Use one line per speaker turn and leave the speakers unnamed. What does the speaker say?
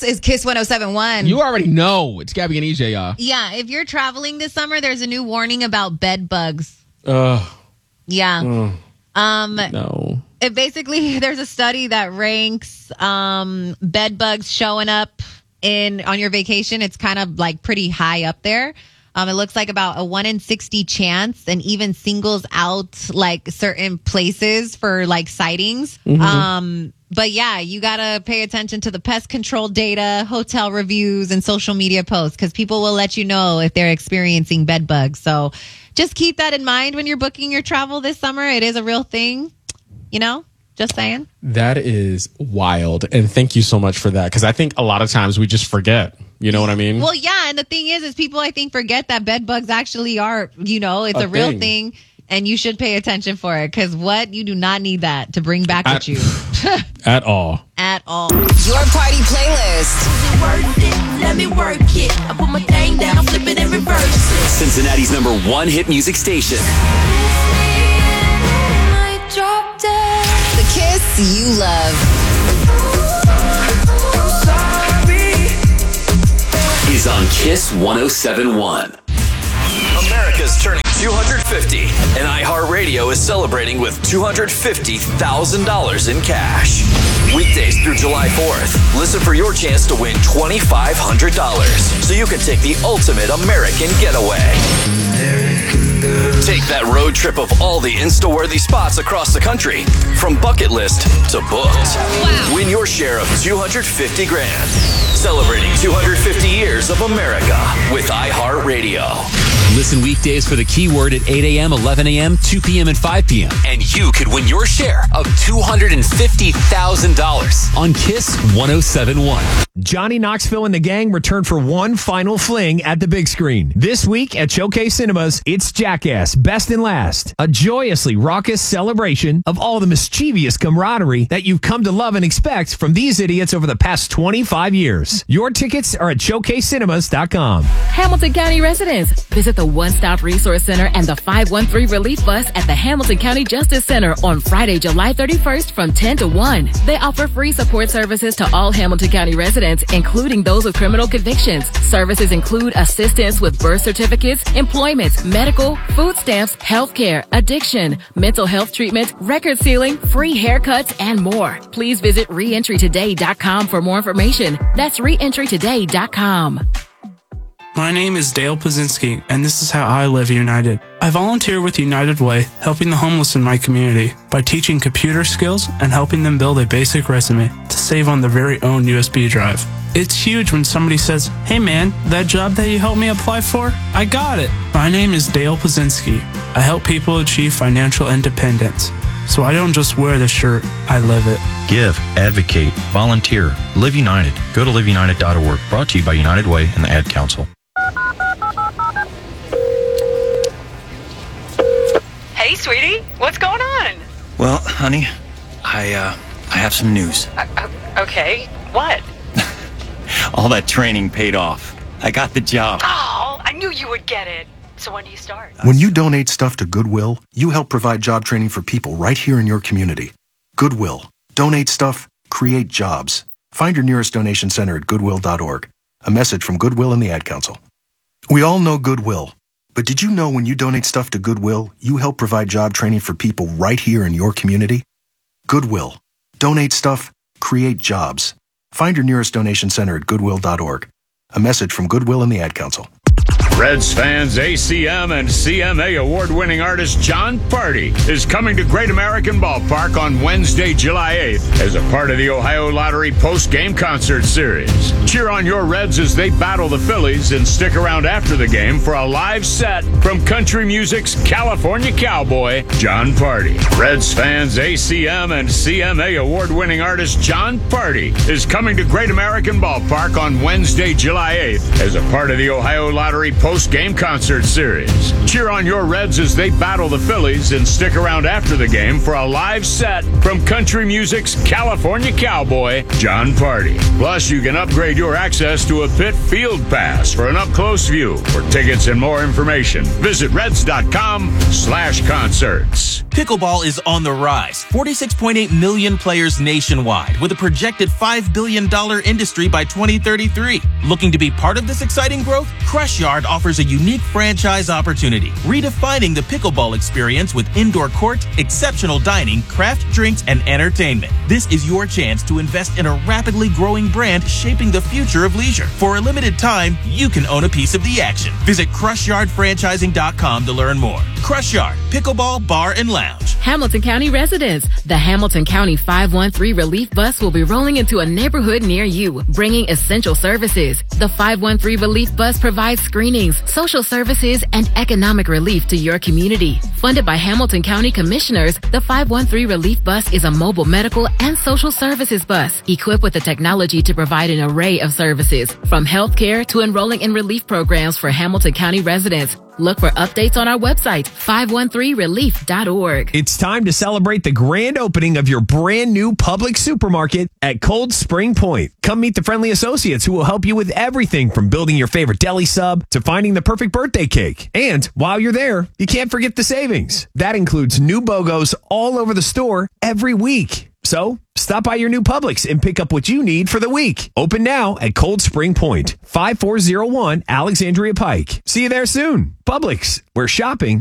This is Kiss 107.1.
You already know. It's Gabby and EJ, y'all.
Yeah, if you're traveling this summer, there's a new warning about bed bugs. Yeah.
No.
It basically, there's a study that ranks bed bugs showing up on your vacation. It's kind of like pretty high up there. It looks like about a 1 in 60 chance, and even singles out like certain places for like sightings. But yeah, you got to pay attention to the pest control data, hotel reviews, and social media posts, because people will let you know if they're experiencing bed bugs. So just keep that in mind when you're booking your travel this summer. It is a real thing, just saying.
That is wild. And thank you so much for that, because I think a lot of times we just forget. You know what I mean?
Well, yeah. And the thing is people, I think, forget that bed bugs actually are, it's a real thing. And you should pay attention for it, because you do not need that to bring back with you.
At all.
At all.
Your party playlist.
Let me work it. I put my thing down, flip it and reverse it.
Cincinnati's #1 hit music station.
The Kiss you love.
Is on Kiss 107.1. America's turning 250, and iHeartRadio is celebrating with $250,000 in cash. Weekdays through July 4th. Listen for your chance to win $2,500, so you can take the ultimate American getaway. Take that road trip of all the Insta-worthy spots across the country, from bucket list to booked.
Wow.
Win your share of $250 grand. Celebrating 250 years of America with iHeartRadio. Listen weekdays for the keyword at 8 a.m., 11 a.m., 2 p.m., and 5 p.m. And you could win your share of $250,000 on Kiss 107.1.
Johnny Knoxville and the gang return for one final fling at the big screen. This week at Showcase Cinemas, it's Jackass Best and Last, a joyously raucous celebration of all the mischievous camaraderie that you've come to love and expect from these idiots over the past 25 years. Your tickets are at showcasecinemas.com.
Hamilton County residents, visit the One Stop Resource Center and the 513 Relief Bus at the Hamilton County Justice Center on Friday, July 31st from 10 to 1. They offer free support services to all Hamilton County residents, including those with criminal convictions. Services include assistance with birth certificates, employment, medical, food stamps, healthcare, addiction, mental health treatment, record sealing, free haircuts, and more. Please visit reentrytoday.com for more information. That's reentrytoday.com.
My name is Dale Pazinski, and this is how I live United. I volunteer with United Way, helping the homeless in my community by teaching computer skills and helping them build a basic resume to save on their very own USB drive. It's huge when somebody says, "Hey man, that job that you helped me apply for, I got it." My name is Dale Pazinski. I help people achieve financial independence. So I don't just wear the shirt, I live it.
Give, advocate, volunteer, Live United. Go to liveunited.org. Brought to you by United Way and the Ad Council.
Hey, sweetie, what's going on?
Well, honey, I have some news.
Okay, what?
All that training paid off. I got the job.
Oh, I knew you would get it. So when do you start?
When you donate stuff to Goodwill, you help provide job training for people right here in your community. Goodwill. Donate stuff, create jobs. Find your nearest donation center at goodwill.org. A message from Goodwill and the Ad Council. We all know Goodwill, but did you know when you donate stuff to Goodwill, you help provide job training for people right here in your community? Goodwill. Donate stuff, create jobs. Find your nearest donation center at goodwill.org. A message from Goodwill and the Ad Council.
Reds fans, ACM and CMA award-winning artist Jon Pardi is coming to Great American Ballpark on Wednesday, July 8th as a part of the Ohio Lottery post-game concert series. Cheer on your Reds as they battle the Phillies and stick around after the game for a live set from country music's California cowboy, Jon Pardi. Reds fans, ACM and CMA award-winning artist Jon Pardi is coming to Great American Ballpark on Wednesday, July 8th as a part of the Ohio Lottery post-game concert series. Cheer on your Reds as they battle the Phillies and stick around after the game for a live set from country music's California cowboy, Jon Pardi. Plus, you can upgrade your access to a pit field pass for an up-close view. For tickets and more information, visit reds.com/concerts.
Pickleball is on the rise. 46.8 million players nationwide with a projected $5 billion industry by 2033. Looking to be part of this exciting growth? Crush Yard offers a unique franchise opportunity, redefining the pickleball experience with indoor court, exceptional dining, craft drinks, and entertainment. This is your chance to invest in a rapidly growing brand shaping the future of leisure. For a limited time, you can own a piece of the action. Visit CrushYardFranchising.com to learn more. Crush Yard, Pickleball Bar and Lounge.
Hamilton County residents, the Hamilton County 513 Relief Bus will be rolling into a neighborhood near you, bringing essential services. The 513 Relief Bus provides screenings, social services, and economic relief to your community. Funded by Hamilton County Commissioners, the 513 Relief Bus is a mobile medical and social services bus equipped with the technology to provide an array of services, from healthcare to enrolling in relief programs for Hamilton County residents. Look for updates on our website, 513relief.org.
It's time to celebrate the grand opening of your brand new Publix supermarket at Cold Spring Point. Come meet the friendly associates who will help you with everything from building your favorite deli sub to finding the perfect birthday cake. And while you're there, you can't forget the savings. That includes new BOGOs all over the store every week. So, stop by your new Publix and pick up what you need for the week. Open now at Cold Spring Point, 5401 Alexandria Pike. See you there soon. Publix, where shopping